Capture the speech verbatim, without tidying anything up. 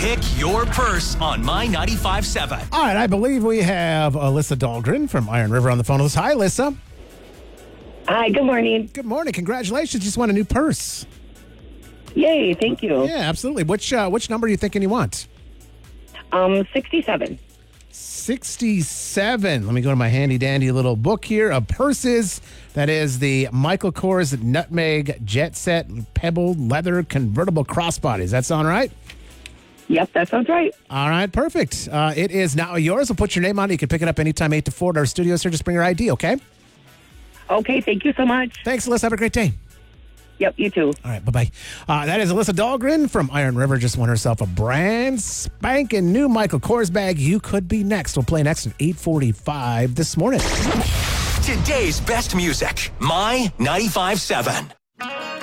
Pick your purse on My ninety-five seven. All right, I believe we have Alyssa Dahlgren from Iron River on the phone with us. Hi, Alyssa. Hi, good morning. Good morning. Congratulations. You just won a new purse. Yay, thank you. Yeah, absolutely. Which uh, which number are you thinking you want? Um, sixty-seven. sixty-seven. Let me go to my handy dandy little book here of purses. That is the Michael Kors Nutmeg Jet Set Pebbled Leather Convertible Crossbody. Does that sound right? Yep, that sounds right. All right, perfect. Uh, it is now yours. We'll put your name on it. You can pick it up anytime, eight to four at our studios here. Just bring your I D, okay? Okay, thank you so much. Thanks, Alyssa. Have a great day. Yep, you too. All right, bye-bye. Uh, that is Alyssa Dahlgren from Iron River. Just won herself a brand spanking new Michael Kors bag. You could be next. We'll play next at eight forty-five this morning. Today's best music, My ninety-five seven.